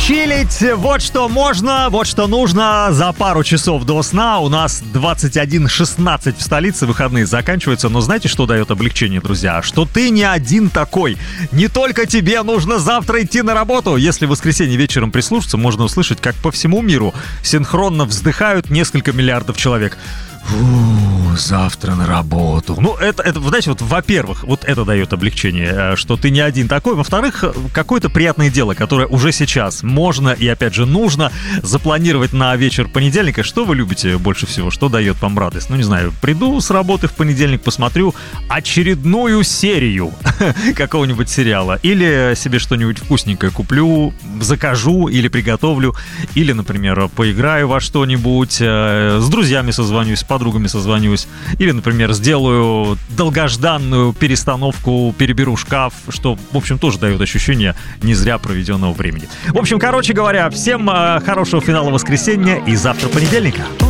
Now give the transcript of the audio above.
Почилить, вот что можно, вот что нужно за пару часов до сна. У нас 21:16 в столице, выходные заканчиваются. Но знаете, что дает облегчение, друзья? Что ты не один такой. Не только тебе нужно завтра идти на работу. Если в воскресенье вечером прислушаться, можно услышать, как по всему миру синхронно вздыхают несколько миллиардов человек. Завтра на работу. Ну, это, знаете, вот, во-первых, вот это дает облегчение, что ты не один такой. Во-вторых, какое-то приятное дело, которое уже сейчас можно и, опять же, нужно запланировать на вечер понедельника. Что вы любите больше всего? Что дает вам радость? Ну, не знаю, приду с работы в понедельник, посмотрю очередную серию какого-нибудь сериала. Или себе что-нибудь вкусненькое куплю, закажу или приготовлю. Или, например, поиграю во что-нибудь, с друзьями созвонюсь, с подругами созвонюсь. Или, например, сделаю долгожданную перестановку, переберу шкаф, что, в общем, тоже дает ощущение не зря проведенного времени. В общем, короче говоря, всем хорошего финала воскресенья и завтра понедельника.